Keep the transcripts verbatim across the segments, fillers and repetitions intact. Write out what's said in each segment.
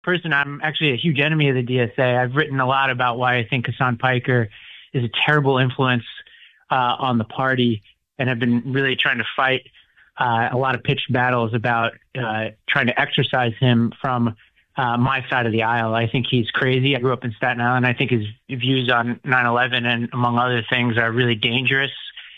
person. I'm actually a huge enemy of the D S A. I've written a lot about why I think Hasan Piker is a terrible influence uh, on the party, and have been really trying to fight uh, a lot of pitched battles about uh, trying to exorcise him from uh, my side of the aisle. I think he's crazy. I grew up in Staten Island. I think his views on nine eleven and, among other things, are really dangerous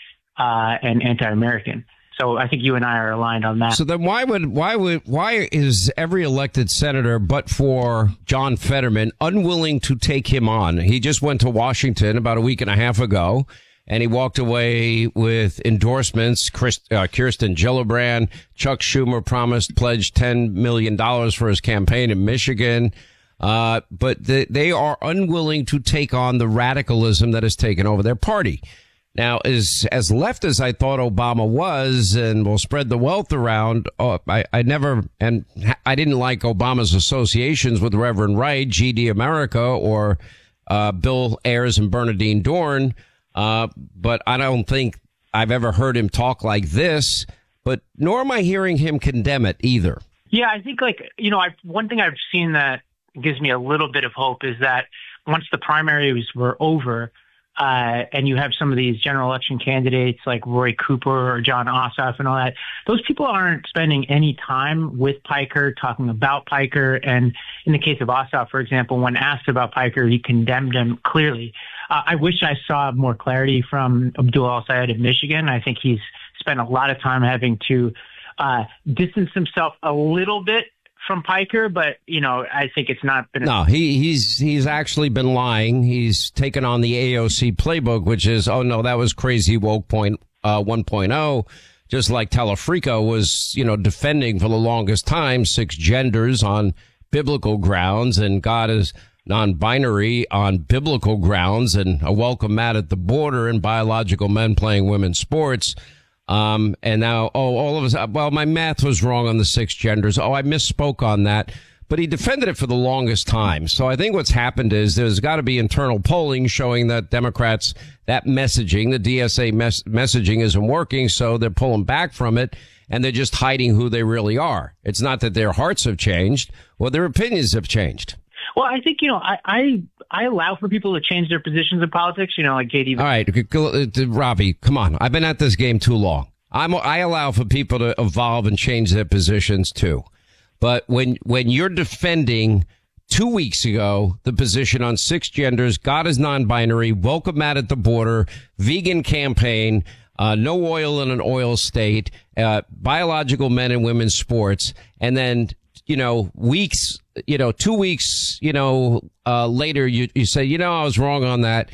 uh, and anti-American. So I think you and I are aligned on that. So then why would why would why is every elected senator but for John Fetterman unwilling to take him on? He just went to Washington about a week and a half ago, and he walked away with endorsements. Chris, uh, Kirsten Gillibrand, Chuck Schumer promised pledged ten million dollars for his campaign in Michigan. Uh, but they, they are unwilling to take on the radicalism that has taken over their party. Now, as as left as I thought Obama was, and will spread the wealth around, oh, I, I never, and I didn't like Obama's associations with Reverend Wright, G D America, or uh, Bill Ayers and Bernardine Dorn. Uh, but I don't think I've ever heard him talk like this, but nor am I hearing him condemn it either. Yeah, I think, like, you know, I've, one thing I've seen that gives me a little bit of hope is that once the primaries were over, Uh, and you have some of these general election candidates like Roy Cooper or John Ossoff and all that, those people aren't spending any time with Piker, talking about Piker. And in the case of Ossoff, for example, when asked about Piker, he condemned him clearly. Uh, I wish I saw more clarity from Abdul El-Sayed in Michigan. I think he's spent a lot of time having to uh, distance himself a little bit from Piker, but, you know, I think it's not been. No, he, he's he's actually been lying. He's taken on the A O C playbook, which is, oh, no, that was crazy woke point uh, one point oh, just like Telefrico was, you know, defending for the longest time six genders on biblical grounds, and God is non-binary on biblical grounds, and a welcome mat at the border, and biological men playing women's sports. Um, and now, oh, all of us, well, my math was wrong on the six genders. Oh, I misspoke on that. But he defended it for the longest time. So I think what's happened is there's got to be internal polling showing that Democrats, that messaging, the D S A mes- messaging isn't working. So they're pulling back from it, and they're just hiding who they really are. It's not that their hearts have changed or their opinions have changed. Well, I think, you know, I, I, I allow for people to change their positions in politics, you know, like J D. All right, Robbie, come on. I've been at this game too long. I'm, I allow for people to evolve and change their positions too. But when, when you're defending two weeks ago the position on six genders, God is non-binary, welcome mat at the border, vegan campaign, uh, no oil in an oil state, uh, biological men and women's sports, and then, you know, weeks, you know, two weeks, you know, uh, later, you, you say, you know, I was wrong on that.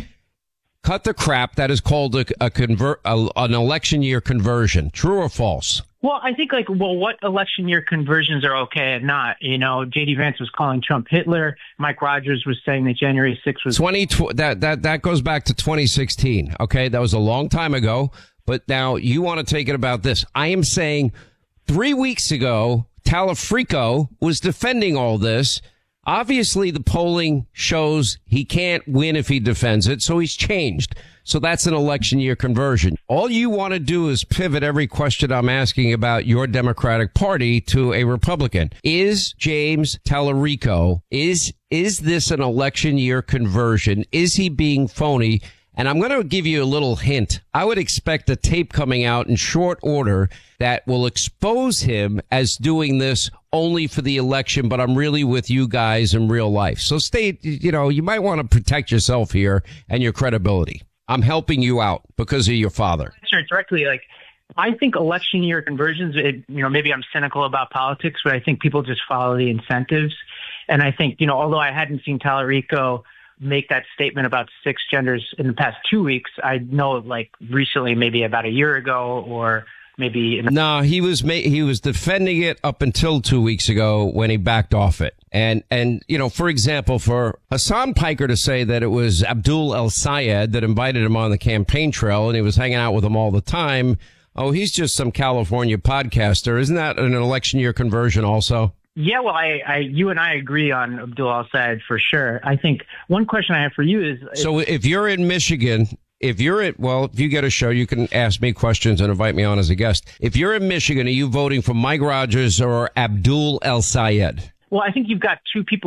Cut the crap. That is called a, a convert, a, an election year conversion. True or false? Well, I think, like, well, what election year conversions are okay and not? You know, J D Vance was calling Trump Hitler. Mike Rogers was saying that January sixth was twenty. That that that goes back to twenty sixteen. Okay, that was a long time ago. But now you want to take it about this. I am saying three weeks ago, Telefrico was defending all this. Obviously, the polling shows he can't win if he defends it, so he's changed. So that's an election year conversion. All you want to do is pivot every question I'm asking about your Democratic Party to a Republican. Is James Telefrico, is, is this an election year conversion? Is he being phony? And I'm going to give you a little hint. I would expect a tape coming out in short order that will expose him as doing this only for the election, but I'm really with you guys in real life. So stay, you know, you might want to protect yourself here and your credibility. I'm helping you out because of your father. Sure, directly, like, I think election year conversions, it, you know, maybe I'm cynical about politics, but I think people just follow the incentives. And I think, you know, although I hadn't seen Telefrico make that statement about six genders in the past two weeks, I know, like, recently, maybe about a year ago, or maybe in the- no, he was ma- he was defending it up until two weeks ago when he backed off it. And and you know, for example, for Hasan Piker to say that it was Abdul El-Sayed that invited him on the campaign trail and he was hanging out with him all the time, oh, he's just some California podcaster. Isn't that an election year conversion also? Yeah, well, I, I, you and I agree on Abdul El-Sayed for sure. I think one question I have for you is... So if you're in Michigan, if you're at, well, if you get a show, you can ask me questions and invite me on as a guest. If you're in Michigan, are you voting for Mike Rogers or Abdul El-Sayed? Well, I think you've got two people